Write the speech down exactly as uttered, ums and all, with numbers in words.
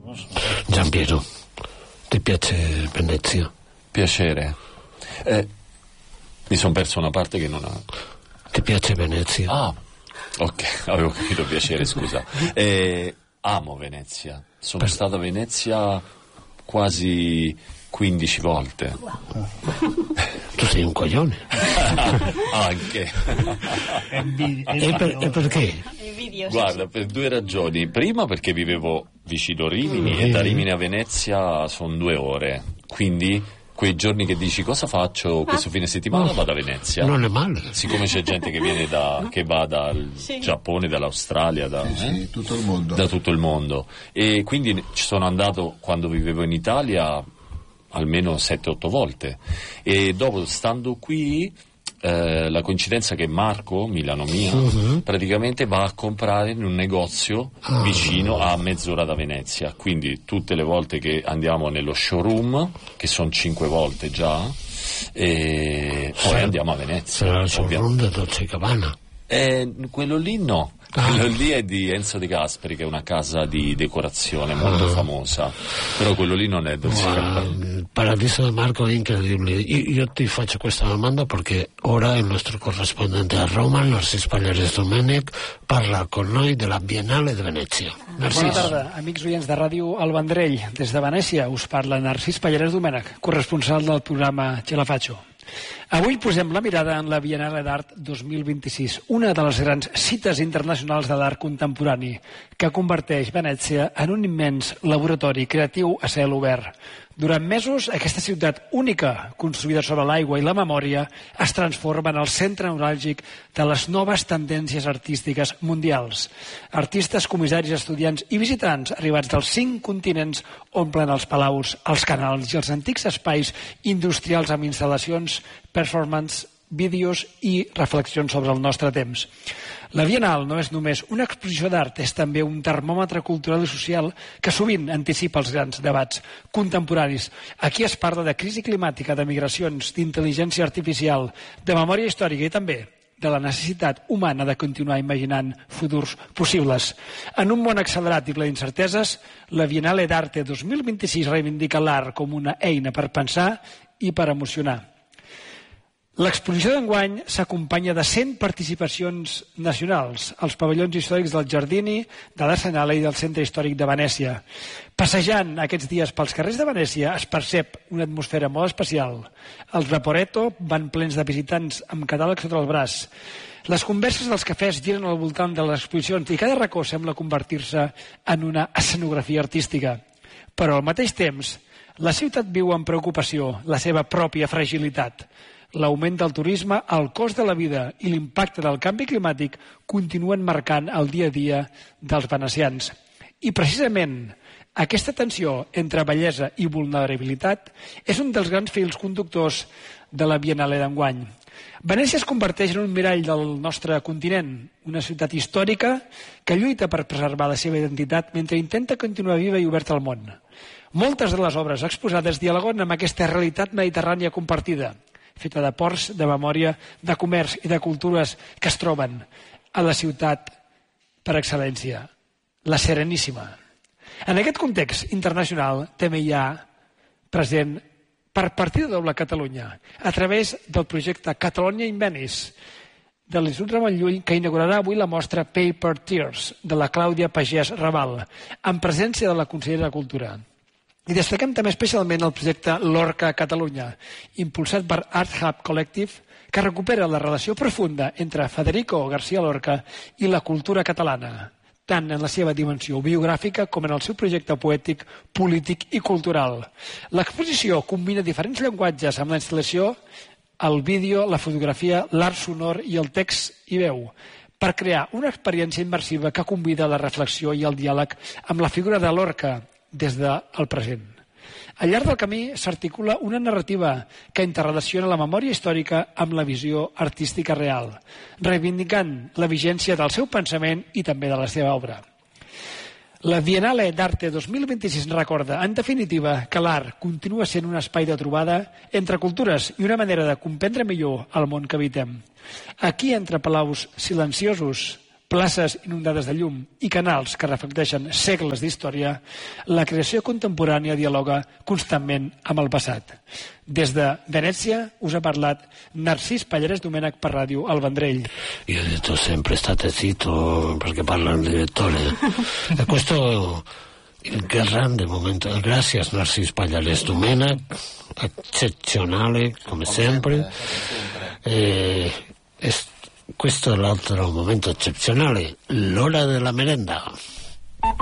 Giampiero, ti piace Venezia? Piacere. Eh, mi sono perso una parte che non ha... Ti piace Venezia? Ah, ok, avevo capito piacere, scusa. Eh, amo Venezia. Sono per... stato a Venezia quasi quindici volte. Tu sei un coglione. Anche. e, per, e perché? Guarda, per due ragioni. Prima perché vivevo vicino Rimini mm. e da Rimini a Venezia sono due ore. Quindi quei giorni che dici cosa faccio questo fine settimana, vado a Venezia. Non è male. Siccome c'è gente che viene da che va dal sì. Giappone, dall'Australia, da, sì, eh? sì, tutto il mondo. da tutto il mondo. E quindi ci sono andato quando vivevo in Italia almeno sette otto volte. E dopo, stando qui, eh, la coincidenza che Marco, Milano mia, uh-huh. praticamente va a comprare in un negozio uh-huh. vicino a mezz'ora da Venezia. Quindi tutte le volte che andiamo nello showroom, che sono cinque volte già, e poi sì. andiamo a Venezia. Sarà il showroom da Dolce and Gabbana? Eh, quello lì no. Ah. Quello lì è di Enzo De Gasperi, che è una casa di decorazione molto ah. famosa, però quello lì non è Dolce and Gabbana. Il paradiso di Marco è incredibile. Io, io ti faccio questa domanda perché ora il nostro corrispondente a Roma, Narcís Pallarès Domènech, parla con noi della Biennale de Venezia. Narcís. Bona tarda, amics oients de Ràdio El Vendrell. Des de Venècia us parla Narcís Pallarès Domènech, corresponsal del programa Ce la faccio. Avui posem la mirada en la Biennale d'Art dos mil vint-i-sis, una de les grans cites internacionals de l'art contemporani, que converteix Venècia en un immens laboratori creatiu a cel obert. Durant mesos, aquesta ciutat única, construïda sobre l'aigua i la memòria, es transforma en el centre neuràlgic de les noves tendències artístiques mundials. Artistes, comissaris, estudiants i visitants arribats dels cinc continents omplen els palaus, els canals i els antics espais industrials amb instal·lacions, performance, vídeos i reflexions sobre el nostre temps. La Biennal no és només una exposició d'art, és també un termòmetre cultural i social que sovint anticipa els grans debats contemporanis. Aquí es parla de crisi climàtica, de migracions, d'intel·ligència artificial, de memòria històrica i també de la necessitat humana de continuar imaginant futurs possibles. En un món accelerat i ple d'incerteses, la Biennale d'Arte dos mil vint-i-sis reivindica l'art com una eina per pensar i per emocionar. L'exposició d'enguany s'acompanya de cent participacions nacionals als pavellons històrics del Giardini, de l'Arsenale i del Centre Històric de Venècia. Passejant aquests dies pels carrers de Venècia es percep una atmosfera molt especial. Els Vaporetto van plens de visitants amb catàlegs sota el braç. Les converses dels cafès giren al voltant de les exposicions i cada racó sembla convertir-se en una escenografia artística. Però al mateix temps, la ciutat viu amb preocupació la seva pròpia fragilitat. L'augment del turisme, el cost de la vida i l'impacte del canvi climàtic continuen marcant el dia a dia dels venecians. I precisament aquesta tensió entre bellesa i vulnerabilitat és un dels grans fils conductors de la Biennale d'enguany. Venècia es converteix en un mirall del nostre continent, una ciutat històrica que lluita per preservar la seva identitat mentre intenta continuar viva i oberta al món. Moltes de les obres exposades dialoguen amb aquesta realitat mediterrània compartida, feta de ports, de memòria, de comerç i de cultures que es troben a la ciutat per excel·lència, la Sereníssima. En aquest context internacional també hi ha present per partida doble Catalunya, a través del projecte Catalonia in Venice, de l'Institut Ramon Llull, que inaugurarà avui la mostra Paper Tears, de la Clàudia Pagès Raval, en presència de la consellera de Cultura. I destaquem també especialment el projecte Lorca Catalunya, impulsat per Art Hub Collective, que recupera la relació profunda entre Federico García Lorca i la cultura catalana, tant en la seva dimensió biogràfica com en el seu projecte poètic, polític i cultural. L'exposició combina diferents llenguatges amb la instal·lació, el vídeo, la fotografia, l'art sonor i el text i veu, per crear una experiència immersiva que convida a la reflexió i al diàleg amb la figura de Lorca, des del present. Al llarg del camí s'articula una narrativa que interrelaciona la memòria històrica amb la visió artística real, reivindicant la vigència del seu pensament i també de la seva obra. La Biennale d'Arte dos mil vint-i-sis recorda, en definitiva, que l'art continua sent un espai de trobada entre cultures i una manera de comprendre millor el món que habitem. Aquí, entre palaus silenciosos, places inundades de llum i canals que reflecteixen segles d'història, la creació contemporània dialoga constantment amb el passat. Des de Venezia us ha parlat Narcís Pallarès Domènech per Ràdio El Vendrell. Io ho detto sempre, state zitto perché parla il direttore. E questo il grande momento. Grazie Narcís Pallarès Domènech, eccezionale come sempre. E, e questo è l'altro momento eccezionale, l'ora della merenda.